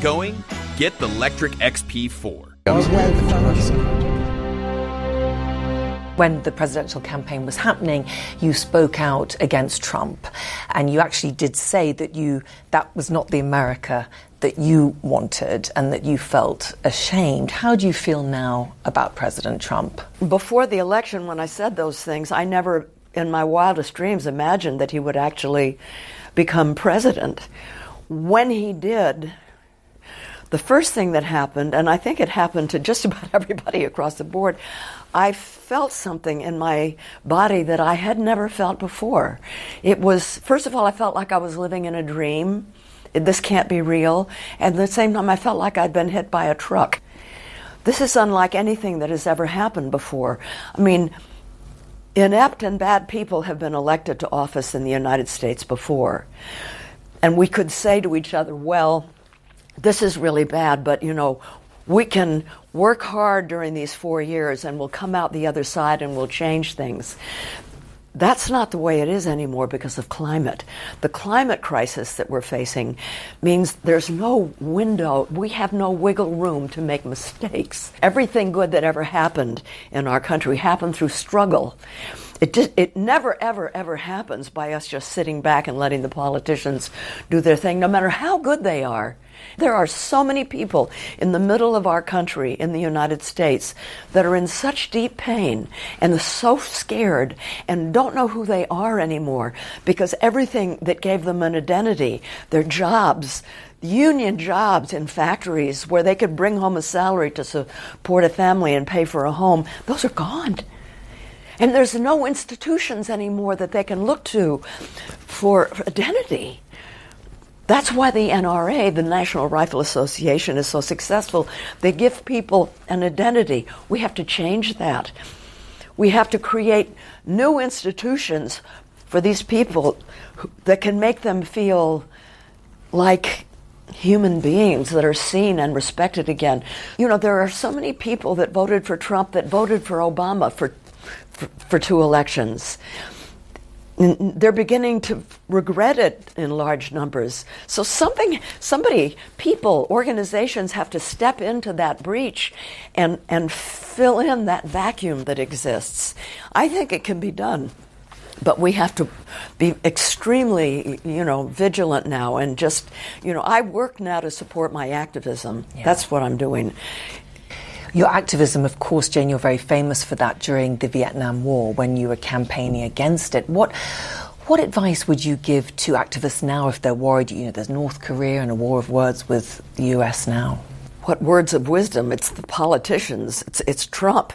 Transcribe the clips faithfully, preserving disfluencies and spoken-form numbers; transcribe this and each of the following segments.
going? Get the Lectric X P four. When the presidential campaign was happening, you spoke out against Trump, and you actually did say that you that was not the America that you wanted and that you felt ashamed. How do you feel now about President Trump? Before the election, when I said those things, I never in my wildest dreams imagined that he would actually become president. When he did, the first thing that happened, and I think it happened to just about everybody across the board, I felt something in my body that I had never felt before. It was, first of all, I felt like I was living in a dream. This can't be real. And at the same time, I felt like I'd been hit by a truck. This is unlike anything that has ever happened before. I mean, inept and bad people have been elected to office in the United States before. And we could say to each other, well, this is really bad, but, you know, we can work hard during these four years and we'll come out the other side and we'll change things. That's not the way it is anymore because of climate. The climate crisis that we're facing means there's no window, we have no wiggle room to make mistakes. Everything good that ever happened in our country happened through struggle. It just, it never, ever, ever happens by us just sitting back and letting the politicians do their thing, no matter how good they are. There are so many people in the middle of our country, in the United States, that are in such deep pain and so scared and don't know who they are anymore because everything that gave them an identity, their jobs, union jobs in factories where they could bring home a salary to support a family and pay for a home, those are gone. And there's no institutions anymore that they can look to for identity. That's why the N R A, the National Rifle Association, is so successful. They give people an identity. We have to change that. We have to create new institutions for these people who, that can make them feel like human beings that are seen and respected again. You know, there are so many people that voted for Trump that voted for Obama for for, for two elections. They're beginning to regret it in large numbers. So something, somebody, people, organizations have to step into that breach and, and fill in that vacuum that exists. I think it can be done. But we have to be extremely, you know, vigilant now and just, you know, I work now to support my activism. Yeah. That's what I'm doing. Your activism, of course, Jane, you're very famous for that during the Vietnam War when you were campaigning against it. What what advice would you give to activists now if they're worried? You know, there's North Korea and a war of words with the U S now. What words of wisdom? It's the politicians. It's, it's Trump.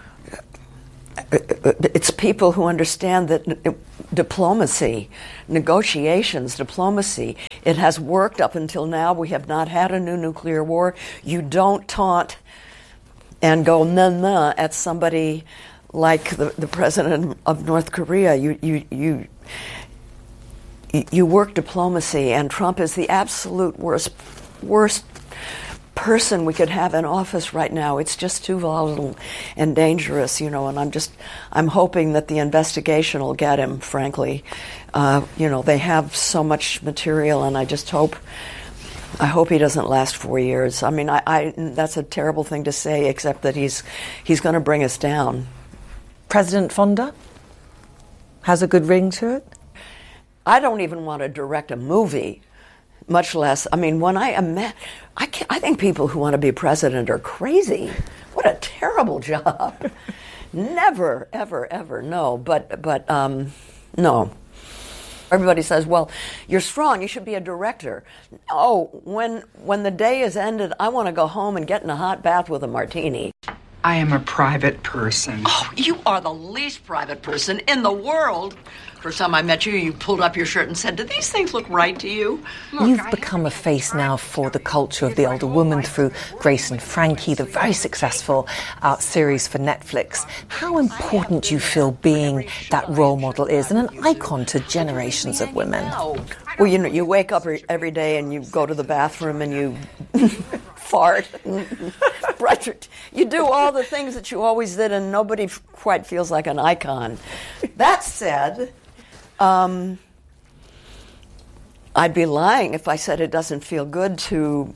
It's people who understand that diplomacy, negotiations, diplomacy, it has worked up until now. We have not had a new nuclear war. You don't taunt and go nah-nah at somebody like the, the president of North Korea. You, you, you, you work diplomacy, and Trump is the absolute worst, worst person we could have in office right now. It's just too volatile and dangerous, you know, and I'm just, I'm hoping that the investigation will get him, frankly. Uh, you know, they have so much material, and I just hope I hope he doesn't last four years. I mean, I, I that's a terrible thing to say, except that he's he's going to bring us down. President Fonda has a good ring to it? I don't even want to direct a movie, much less, I mean, when I ima- I, can't, I think people who want to be president are crazy. What a terrible job. Never, ever, ever, no. But, but um, no. Everybody says, well, you're strong, you should be a director. No, when when the day is ended, I want to go home and get in a hot bath with a martini. I am a private person. Oh, you are the least private person in the world. First time I met you, you pulled up your shirt and said, do these things look right to you? Look, You've I become a face now for the culture of the older woman through Grace and Frankie, the very successful uh, series for Netflix. How important do you feel being that role model is and an icon to generations of women? Well, you know, you wake up every day and you go to the bathroom and you fart, brush your t- you do all the things that you always did, and nobody f- quite feels like an icon. That said, um, I'd be lying if I said it doesn't feel good to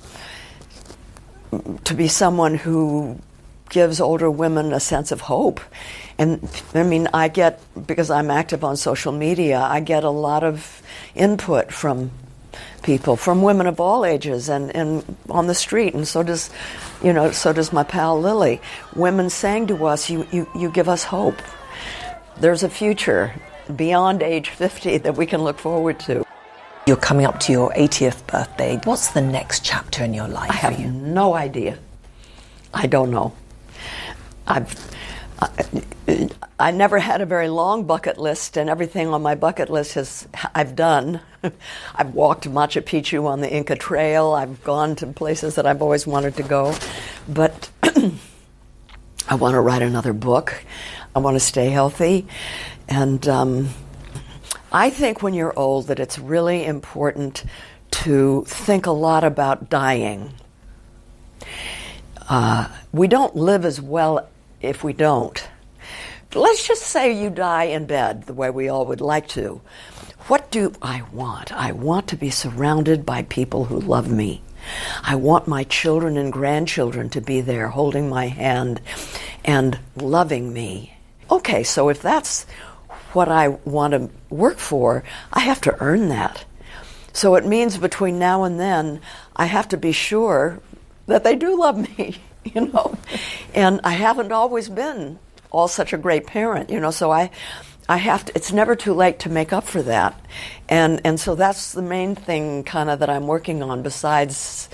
to be someone who gives older women a sense of hope. And I mean, I get, because I'm active on social media, I get a lot of input from people, from women of all ages, and, and on the street, and so does, you know, so does my pal Lily. Women saying to us, you, you, you give us hope. There's a future beyond age fifty that we can look forward to. You're coming up to your eightieth birthday. What's the next chapter in your life? I have for you? no idea. I don't know. I've I, I never had a very long bucket list, and everything on my bucket list has I've done. I've walked Machu Picchu on the Inca Trail. I've gone to places that I've always wanted to go, but I want to write another book. I want to stay healthy, and um, I think when you're old that it's really important to think a lot about dying. Uh, we don't live as well if we don't. Let's just say you die in bed the way we all would like to. What do I want? I want to be surrounded by people who love me. I want my children and grandchildren to be there holding my hand and loving me. Okay, so if that's what I want to work for, I have to earn that. So it means between now and then, I have to be sure that they do love me, you know. And I haven't always been all such a great parent, you know, so I I have to, it's never too late to make up for that. And and so that's the main thing kind of that I'm working on, besides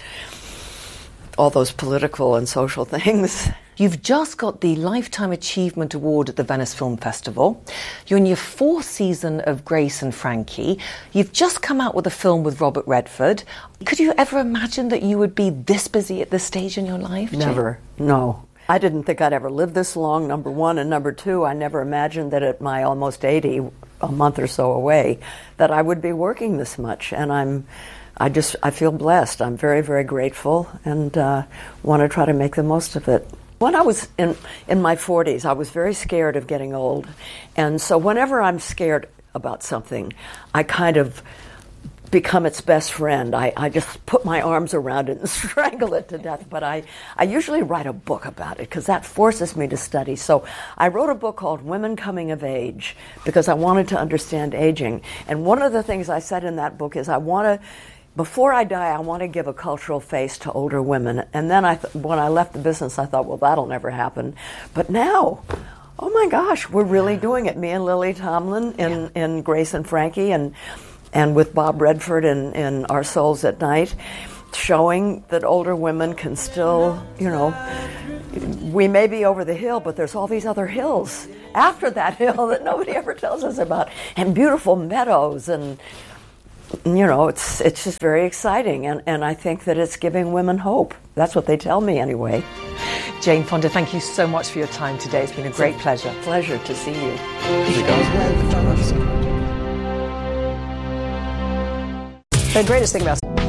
all those political and social things. You've just got the Lifetime Achievement Award at the Venice Film Festival. You're in your fourth season of Grace and Frankie. You've just come out with a film with Robert Redford. Could you ever imagine that you would be this busy at this stage in your life? Never. Jane? No. I didn't think I'd ever live this long, number one. And number two, I never imagined that at my almost eighty, a month or so away, that I would be working this much. And I'm, I just, I feel blessed. I'm very, very grateful, and uh, want to try to make the most of it. When I was in, in my forties, I was very scared of getting old. And so whenever I'm scared about something, I kind of become its best friend. I, I just put my arms around it and strangle it to death. But I, I usually write a book about it, because that forces me to study. So I wrote a book called Women Coming of Age, because I wanted to understand aging. And one of the things I said in that book is I want to, before I die, I want to give a cultural face to older women. And then I, th- when I left the business, I thought, well, that'll never happen. But now, oh my gosh, we're really doing it. Me and Lily Tomlin in, yeah. in Grace and Frankie, and and with Bob Redford in, in Our Souls at Night, showing that older women can still, you know, we may be over the hill, but there's all these other hills after that hill that nobody ever tells us about, and beautiful meadows, and you know, it's it's just very exciting, and, and I think that it's giving women hope. That's what they tell me anyway. Jane Fonda, thank you so much for your time today. It's been a great pleasure. Pleasure to see you. The greatest thing about